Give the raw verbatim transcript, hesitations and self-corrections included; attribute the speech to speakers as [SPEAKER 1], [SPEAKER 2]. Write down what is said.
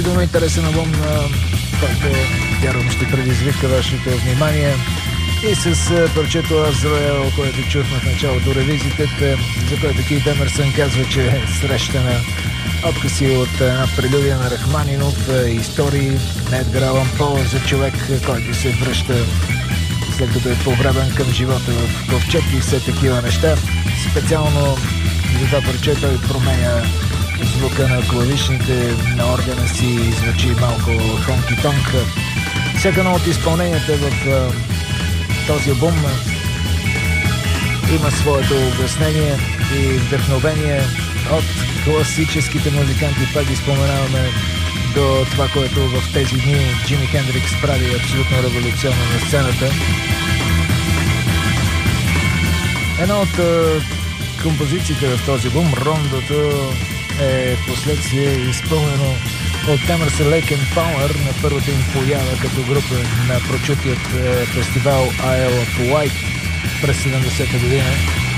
[SPEAKER 1] изключително интересен албум, който вярвам ще предизвика вашето внимание. И с парчето Azrael, което чухме в началото ревизитите, за което Кейт Емърсън казва, че е среща на откъси от една прелюдия на Рахманинов, истории на Едгар Алан По за човек, който се връща след като е повреден към живота в ковчег и все такива неща. Специално за това парче той променя звука на клавишните, на органа си звучи малко хонки-тонк. Всяка едно от изпълненията в този албум има своето обяснение и вдъхновение от класическите музиканти, пак ги споменаваме, до това, което в тези дни Джими Хендрикс прави абсолютно революционно на сцената. Една от композициите в този албум, Рондото, е последствие изпълнено от Emerson, Lake and Palmer на първата им поява като група на прочутият фестивал Isle of Wight през седемдесета година.